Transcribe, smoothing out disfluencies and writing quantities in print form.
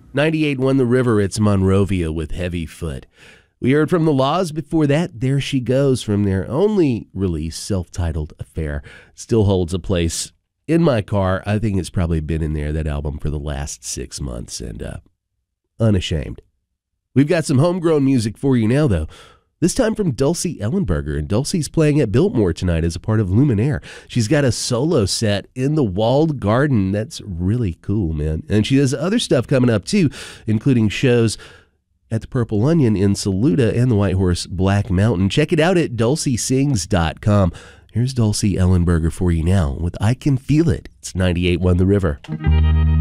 98.1 The River, it's Monrovia with Heavy Foot. We heard from The Laws before that, There She Goes, from their only release, self-titled Affair. Still holds a place in my car. I think it's probably been in there, that album, for the last 6 months, and unashamed. We've got some homegrown music for you now, though. This time from Dulcie Ellenberger, and Dulcie's playing at Biltmore tonight as a part of Luminaire. She's got a solo set in the Walled Garden. That's really cool, man. And she has other stuff coming up, too, including shows at the Purple Onion in Saluda and the White Horse Black Mountain. Check it out at dulciesings.com. Here's Dulcie Ellenberger for you now with I Can Feel It. It's 98.1 The River.